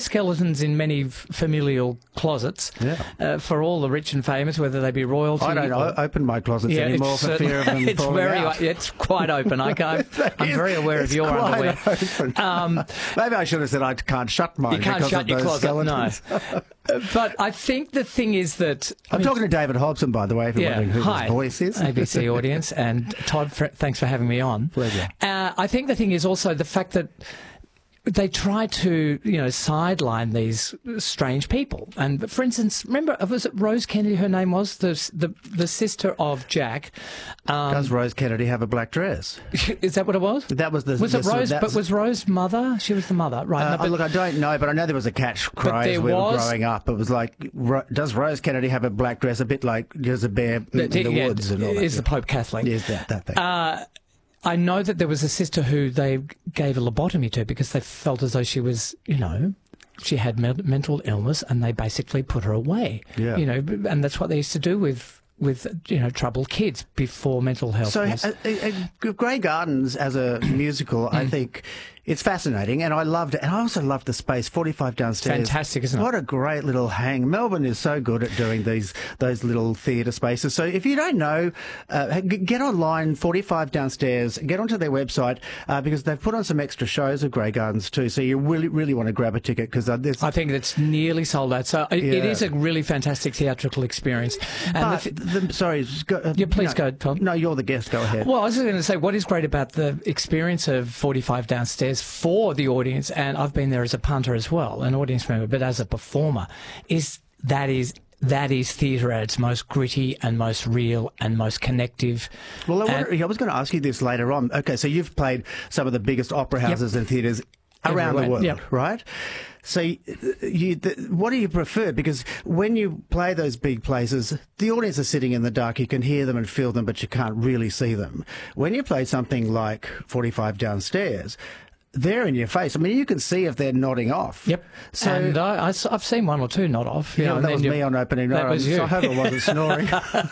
skeletons in many familial closets for all the rich and famous, whether they be royalty. I don't open my closets anymore for fear of them falling out. It's quite open. I'm very aware of your underwear. Maybe I should have said I can't shut mine. You can't shut your closet, skeletons. no. But I think the thing is that... I'm talking to David Hobson, by the way, if you're wondering who his voice is. ABC audience, and Todd, thanks for having me on. Pleasure. I think the thing is also the fact that they try to, sideline these strange people. And for instance, remember, was it Rose Kennedy? Her name was the sister of Jack. Does Rose Kennedy have a black dress? Is that what it was? That was the. Was it Rose? But was Rose mother? She was the mother, right? Look, I don't know, but I know there was a catchcry as we were growing up. It was like, does Rose Kennedy have a black dress? A bit like there's a bear in the woods and all that. Is the Pope Catholic? Yes, that thing. I know that there was a sister who they gave a lobotomy to because they felt as though she was, she had mental illness, and they basically put her away. Yeah. And that's what they used to do with troubled kids before mental health. So Grey Gardens as a musical, I think it's fascinating, and I loved it. And I also loved the space 45 downstairs. Fantastic, isn't it? What a great little hang. Melbourne is so good at doing those little theatre spaces. So if you don't know, get online, 45 downstairs, get onto their website, because they've put on some extra shows of Grey Gardens too. So you really, really want to grab a ticket, because I think it's nearly sold out. So it is a really fantastic theatrical experience. And please go, Tom. No, you're the guest. Go ahead. Well, I was just going to say, what is great about the experience of 45 downstairs for the audience, and I've been there as a punter as well, an audience member, but as a performer, is theatre at its most gritty and most real and most connective. Well, I was going to ask you this later on. Okay, so you've played some of the biggest opera houses and theatres around the world, right? So what do you prefer? Because when you play those big places, the audience are sitting in the dark. You can hear them and feel them, but you can't really see them. When you play something like 45 downstairs, they're in your face. I mean, you can see if they're nodding off. Yep. So, and I've seen one or two nod off. Yeah, that was me on opening night. That was you. So I hope I wasn't snoring.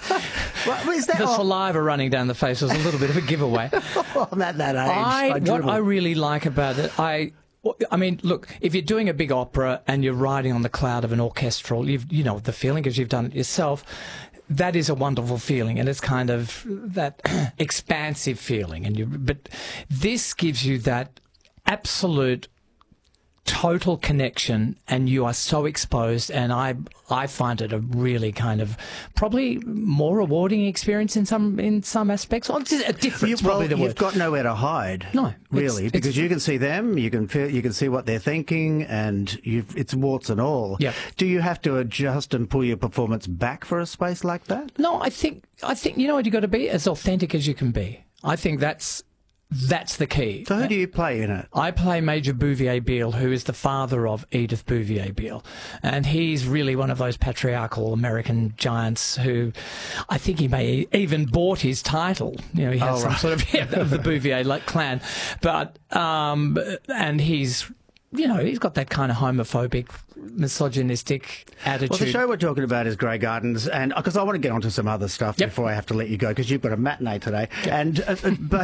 The saliva running down the face was a little bit of a giveaway. I'm at that age. What I really like about it, I mean, look, if you're doing a big opera and you're riding on the cloud of an orchestral, you know the feeling because you've done it yourself. That is a wonderful feeling, and it's kind of that expansive feeling. But this gives you that absolute total connection, and you are so exposed, and I find it a really kind of probably more rewarding experience in some aspects. Or just a difference, probably the word. You've got nowhere to hide. No, really, because you can see them, you can see what they're thinking, and it's warts and all. Yep. Do you have to adjust and pull your performance back for a space like that? No, I think you know what you've got to be as authentic as you can be. I think that's the key. So who do you play in it? I play Major Bouvier-Beale, who is the father of Edith Bouvier-Beale. And he's really one of those patriarchal American giants who I think he may even bought his title. You know, he has some sort of the Bouvier clan. But, and he's got that kind of homophobic, misogynistic attitude. Well, the show we're talking about is Grey Gardens, and because I want to get onto some other stuff before I have to let you go, because you've got a matinee today. Yep. And but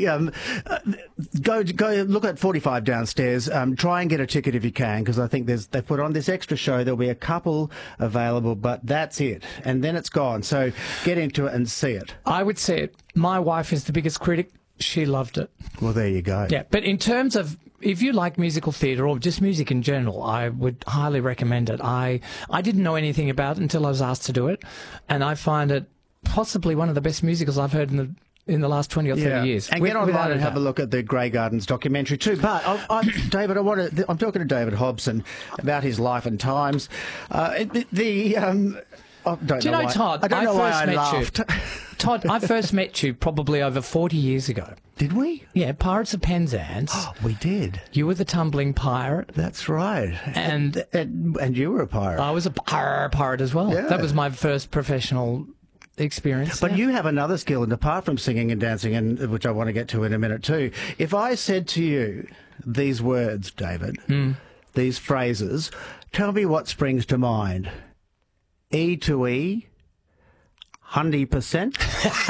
go look at 45 downstairs. Try and get a ticket if you can, because I think they've put on this extra show. There'll be a couple available, but that's it, and then it's gone. So get into it and see it. I would see it. My wife is the biggest critic. She loved it. Well, there you go. Yeah, but in terms of if you like musical theatre or just music in general, I would highly recommend it. I didn't know anything about it until I was asked to do it, and I find it possibly one of the best musicals I've heard in the last 20 or 30 years. And get online and have a look at the Grey Gardens documentary too. But David, I'm talking to David Hobson about his life and times. Do you know, Todd? I don't know why I laughed. Todd, I first met you probably over 40 years ago. Did we? Yeah, Pirates of Penzance. Oh, we did. You were the tumbling pirate. That's right. And you were a pirate. I was a pirate as well. Yeah. That was my first professional experience. But you have another skill, and apart from singing and dancing, and which I want to get to in a minute too. If I said to you these words, David, these phrases, tell me what springs to mind. E to E, 100%,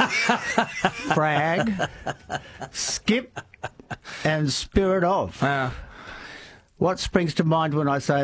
frag, skip, and spirit of. What springs to mind when I say